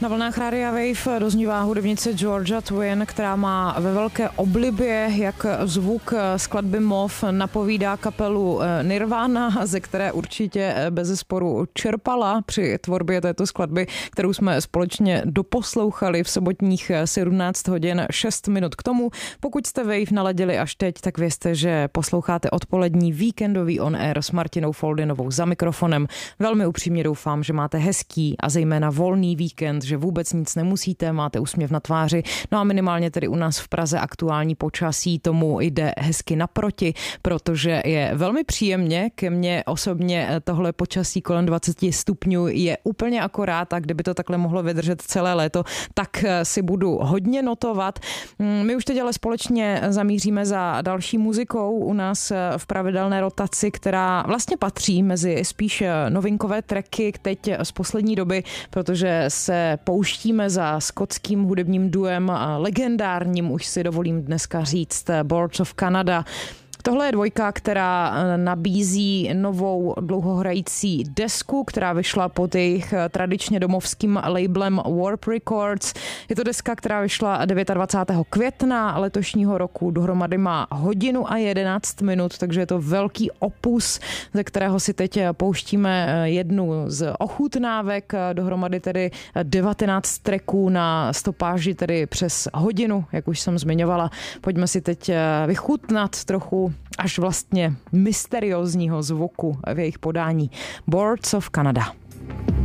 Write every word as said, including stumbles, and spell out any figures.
Na vlnách Rádia Wave doznívá hudebnice Georgia Twin, která má ve velké oblibě, jak zvuk skladby Moth napovídá kapelu Nirvana, ze které určitě bezesporu čerpala při tvorbě této skladby, kterou jsme společně doposlouchali v sobotních sedmnáct hodin šest minut k tomu. Pokud jste Wave naladili až teď, tak vězte, že posloucháte odpolední víkendový on air s Martinou Foldinovou za mikrofonem. Velmi upřímně doufám, že máte hezký a zejména volný víkend, že vůbec nic nemusíte, máte úsměv na tváři. No a minimálně tedy u nás v Praze aktuální počasí tomu jde hezky naproti, protože je velmi příjemně. Ke mně osobně tohle počasí kolem dvacet stupňů je úplně akorát, a kdyby to takhle mohlo vydržet celé léto, tak si budu hodně notovat. My už teď ale společně zamíříme za další muzikou u nás v pravidelné rotaci, která vlastně patří mezi spíš novinkové tracky teď z poslední doby, protože se pouštíme za skotským hudebním duem, legendárním, už si dovolím dneska říct, Boards of Canada. Tohle je dvojka, která nabízí novou dlouhohrající desku, která vyšla pod jejich tradičně domovským labelem Warp Records. Je to deska, která vyšla dvacátého devátého května letošního roku. Dohromady má hodinu a jedenáct minut, takže je to velký opus, ze kterého si teď pouštíme jednu z ochutnávek. Dohromady tedy devatenáct tracků na stopáži, tedy přes hodinu, jak už jsem zmiňovala. Pojďme si teď vychutnat trochu až vlastně mysteriózního zvuku v jejich podání. Boards of Canada.